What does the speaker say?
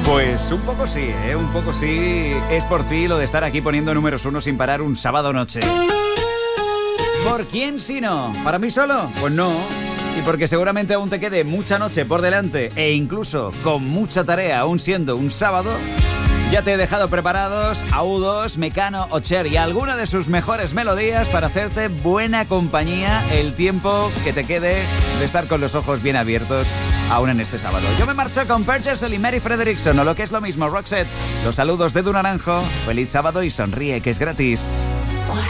Pues un poco sí, un poco sí. Es por ti lo de estar aquí poniendo números uno sin parar un sábado noche. ¿Por quién si no? ¿Para mí solo? Pues no. Y porque seguramente aún te quede mucha noche por delante e incluso con mucha tarea aún siendo un sábado, ya te he dejado preparados a U2, Mecano o Cher y alguna de sus mejores melodías para hacerte buena compañía el tiempo que te quede de estar con los ojos bien abiertos aún en este sábado. Yo me marcho con Purchase y Mary Frederickson, o lo que es lo mismo, Roxette. Los saludos de Du Naranjo. Feliz sábado y sonríe, que es gratis.